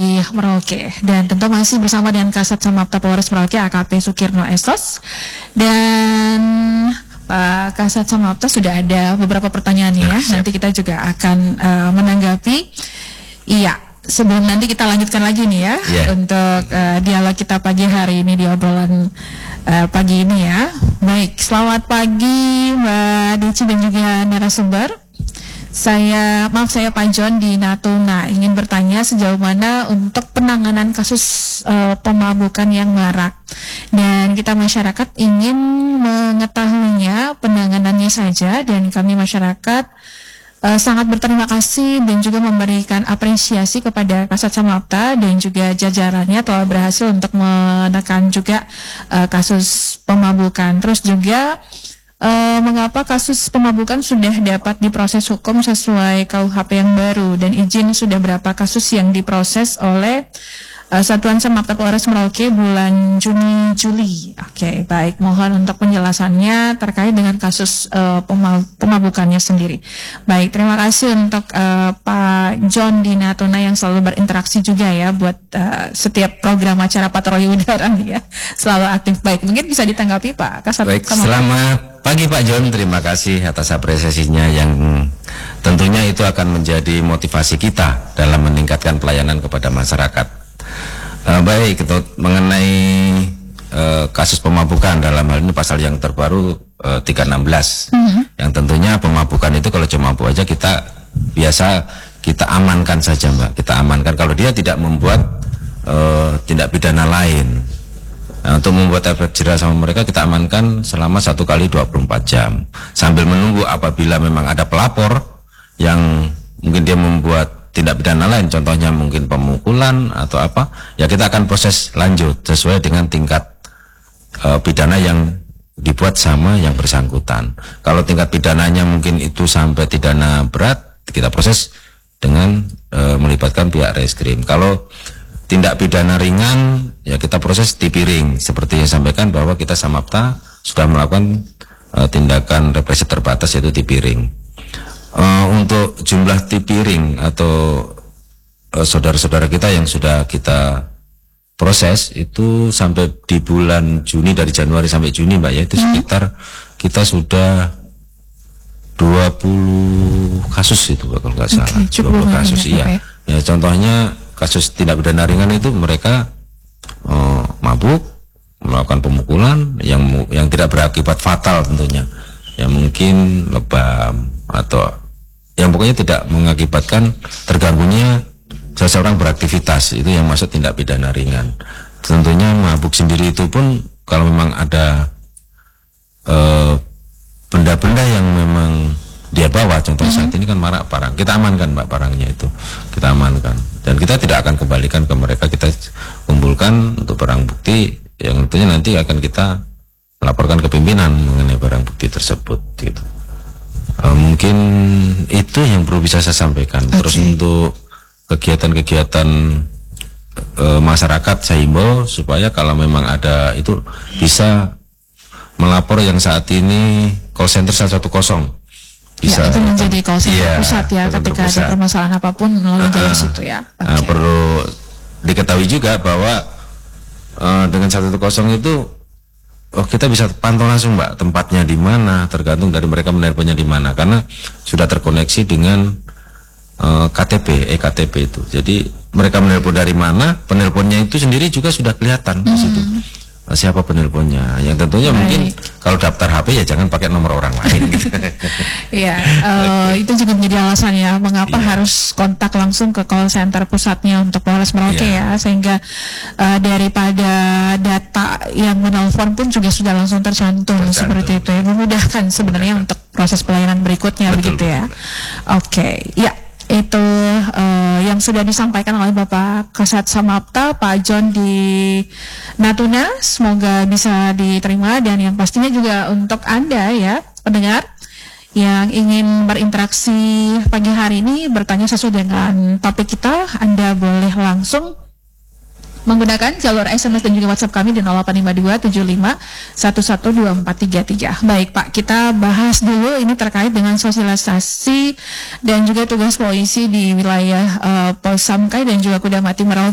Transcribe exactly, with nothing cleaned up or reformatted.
Merauke, dan tentu masih bersama dengan Kasat Samapta Polres Merauke A K P Sukirno Estos. Dan Pak Kasat Samapta sudah ada beberapa pertanyaan ya, nanti kita juga akan uh, menanggapi. Iya, sebelum nanti kita lanjutkan lagi nih ya, yeah. untuk uh, dialog kita pagi hari ini di obrolan uh, pagi ini ya. Baik, selamat pagi Mbak Deci dan juga narasumber. Saya, maaf saya Pak John di Natuna, ingin bertanya sejauh mana untuk penanganan kasus uh, pemabukan yang marak, dan kita masyarakat ingin mengetahuinya penanganannya saja, dan kami masyarakat uh, sangat berterima kasih dan juga memberikan apresiasi kepada Kasat Samapta dan juga jajarannya telah berhasil untuk menekan juga uh, kasus pemabukan. Terus juga Uh, mengapa kasus pemabukan sudah dapat diproses hukum sesuai K U H P yang baru, dan izin sudah berapa kasus yang diproses oleh uh, Satuan Samapta Polres Merauke bulan Juni Juli. Oke, okay, baik, mohon untuk penjelasannya terkait dengan kasus uh, pema pemabukannya sendiri. Baik, terima kasih untuk uh, Pak John di Natuna yang selalu berinteraksi juga ya buat uh, setiap program acara patroli udara nih ya, selalu aktif. Baik, mungkin bisa ditanggapi Pak Kasat. Baik, selamat pagi Pak John, terima kasih atas apresiasinya yang tentunya itu akan menjadi motivasi kita dalam meningkatkan pelayanan kepada masyarakat. Uh, baik, itu mengenai uh, kasus pemabukan dalam hal ini pasal yang terbaru uh, tiga enam belas, mm-hmm. yang tentunya pemabukan itu kalau cuma mabuk aja kita biasa kita amankan saja Mbak, kita amankan kalau dia tidak membuat uh, tindak pidana lain. Nah, untuk membuat efek jerah sama mereka kita amankan selama satu kali dua puluh empat jam sambil menunggu apabila memang ada pelapor yang mungkin dia membuat tindak pidana lain, contohnya mungkin pemukulan atau apa, ya kita akan proses lanjut sesuai dengan tingkat uh, pidana yang dibuat sama yang bersangkutan. Kalau tingkat pidananya mungkin itu sampai pidana berat, kita proses dengan uh, melibatkan pihak reskrim. Kalau tindak pidana ringan, ya kita proses tipiring. Seperti yang sampaikan bahwa kita Samapta sudah melakukan uh, tindakan represi terbatas yaitu tipiring. Uh, untuk jumlah tipiring atau saudara-saudara uh, kita yang sudah kita proses itu sampai di bulan Juni, dari Januari sampai Juni Mbak ya, itu hmm. sekitar kita sudah dua puluh kasus itu kalau nggak salah. Okay, dua puluh kasus iya. Okay. Ya contohnya kasus tindak pidana ringan itu mereka uh, mabuk, melakukan pemukulan yang yang tidak berakibat fatal tentunya, yang mungkin lebam atau yang pokoknya tidak mengakibatkan terganggunya seseorang beraktivitas, itu yang masuk tindak pidana ringan. Tentunya mabuk sendiri itu pun kalau memang ada benda-benda uh, yang memang dia bawa, contoh mm-hmm. saat ini kan marak barang, kita amankan Mbak barangnya itu, kita amankan. Dan kita tidak akan kembalikan ke mereka, kita kumpulkan untuk barang bukti yang tentunya nanti akan kita laporkan ke pimpinan mengenai barang bukti tersebut gitu. Uh, mungkin itu yang perlu bisa saya sampaikan. Okay. Terus untuk kegiatan-kegiatan uh, masyarakat saya himbau supaya kalau memang ada itu bisa melapor yang saat ini call center seratus sepuluh. Bisa, ya, itu menjadi call center iya, pusat ya ketika pusat. Ada permasalahan apapun melalui uh, jalur situ ya. Okay. Uh, perlu diketahui juga bahwa uh, dengan seratus sepuluh itu oh kita bisa pantau langsung Mbak tempatnya di mana, tergantung dari mereka menelponnya di mana, karena sudah terkoneksi dengan uh, K T P, e K T P itu. Jadi mereka menelpon dari mana, penelponnya itu sendiri juga sudah kelihatan hmm. di situ. Siapa penelponnya, yang tentunya Baik. Mungkin kalau daftar H P ya jangan pakai nomor orang lain gitu. Iya, uh, itu juga menjadi alasan ya mengapa yeah. harus kontak langsung ke call center pusatnya untuk Polres Merauke yeah. ya, sehingga uh, daripada data yang menelpon pun juga sudah langsung tercantum, tercantum. Seperti itu ya, memudahkan sebenarnya untuk proses pelayanan berikutnya. Betul, begitu ya. Oke, okay. ya. Itu uh, yang sudah disampaikan oleh Bapak Kasat Samapta Pak John di Natuna, semoga bisa diterima, dan yang pastinya juga untuk Anda ya pendengar yang ingin berinteraksi pagi hari ini bertanya sesuai dengan topik kita, Anda boleh langsung menggunakan jalur S M S dan juga WhatsApp kami di nol delapan lima dua tujuh lima satu satu dua empat tiga tiga. Baik Pak, kita bahas dulu ini terkait dengan sosialisasi dan juga tugas polisi di wilayah uh, Polsamkai dan juga Kudamati Merauke